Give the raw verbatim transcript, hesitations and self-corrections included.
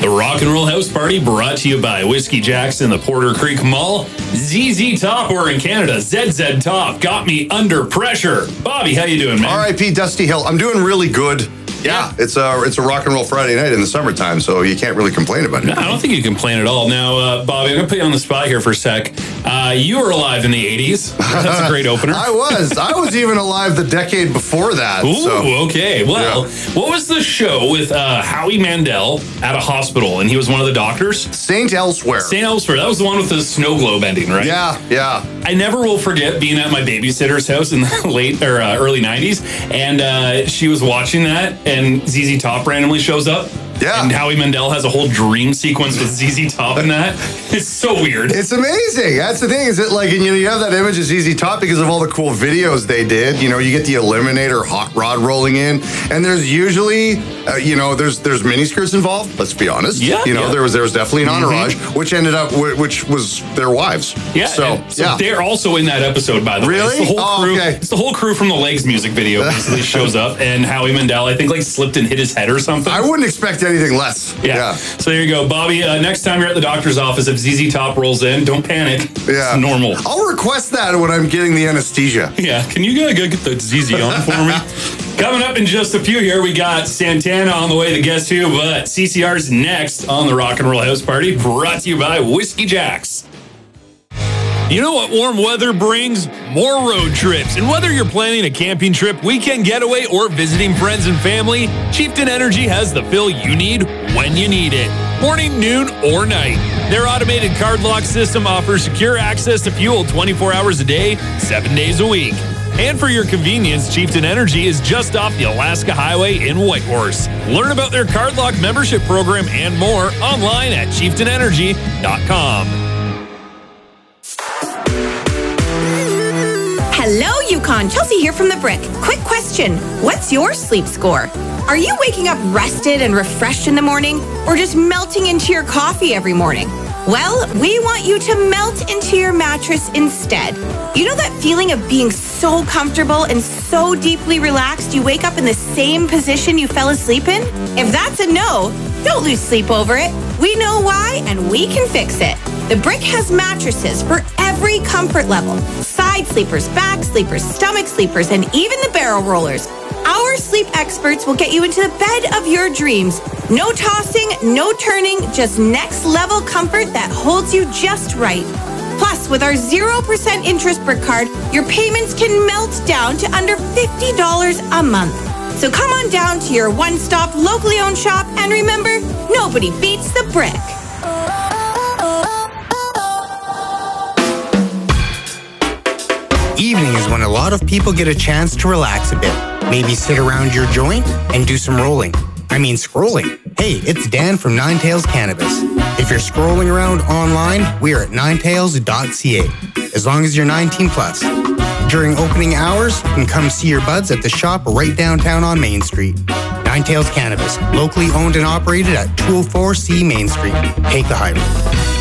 The Rock and Roll House Party brought to you by Whiskey Jacks in the Porter Creek Mall. Z Z Top, we're in Canada. Z Z Top got me under pressure. Bobby, how you doing, man? R I P Dusty Hill. I'm doing really good. Yeah, it's a it's a rock and roll Friday night in the summertime, so you can't really complain about it. No, I don't think you complain at all. Now, uh, Bobby, I'm going to put you on the spot here for a sec. Uh, you were alive in the eighties. That's a great opener. I was. I was even alive the decade before that. Ooh, so. okay. Well, yeah. What was the show with uh, Howie Mandel at a hospital, and he was one of the doctors? Saint Elsewhere. Saint Elsewhere. That was the one with the snow globe ending, right? Yeah, yeah. I never will forget being at my babysitter's house in the late or uh, early nineties, and uh, she was watching that, and Z Z Top randomly shows up. Yeah. And Howie Mandel has a whole dream sequence with Z Z Top in that. It's so weird. It's amazing. That's the thing. Is it like, and you know, you have that image of Z Z Top because of all the cool videos they did. You know, you get the Eliminator hot rod rolling in, and there's usually, uh, you know, there's there's miniskirts involved. Let's be honest. Yeah. You know, yeah. there was there was definitely an entourage, mm-hmm. which ended up, which was their wives. Yeah. So, so yeah. they're also in that episode, by the really? way. It's the whole oh, crew. okay. It's the whole crew from the Legs music video basically shows up, and Howie Mandel, I think, like slipped and hit his head or something. I wouldn't expect anything less. Yeah. yeah. So there you go, Bobby. Uh, next time you're at the doctor's office, if Z Z Top rolls in, don't panic. Yeah. It's normal. I'll request that when I'm getting the anesthesia. Yeah. Can you go get the Z Z on for me? Coming up in just a few here, we got Santana on the way to Guess Who, but C C R's next on the Rock and Roll House Party, brought to you by Whiskey Jacks. You know what warm weather brings? More road trips. And whether you're planning a camping trip, weekend getaway, or visiting friends and family, Chieftain Energy has the fill you need when you need it. Morning, noon, or night. Their automated card lock system offers secure access to fuel twenty-four hours a day, seven days a week. And for your convenience, Chieftain Energy is just off the Alaska Highway in Whitehorse. Learn about their card lock membership program and more online at chieftain energy dot com. Hello, Yukon. Chelsea here from The Brick. Quick question. What's your sleep score? Are you waking up rested and refreshed in the morning, or just melting into your coffee every morning? Well, we want you to melt into your mattress instead. You know that feeling of being so comfortable and so deeply relaxed you wake up in the same position you fell asleep in? If that's a no, don't lose sleep over it. We know why, and we can fix it. The Brick has mattresses for every comfort level. Side sleepers, back sleepers, stomach sleepers, and even the barrel rollers. Our sleep experts will get you into the bed of your dreams. No tossing, no turning, just next level comfort that holds you just right. Plus, with our zero percent interest Brick card, your payments can melt down to under fifty dollars a month. So come on down to your one-stop locally owned shop, and remember, nobody beats the Brick. Evening is when a lot of people get a chance to relax a bit. Maybe sit around your joint and do some rolling. I mean scrolling. Hey, it's Dan from Nine Tails Cannabis. If you're scrolling around online, we are at nine tails dot c a, as long as you're nineteen plus. During opening hours, you can come see your buds at the shop right downtown on Main Street. Nine Tails Cannabis, locally owned and operated at two oh four C Main Street. Take the high road.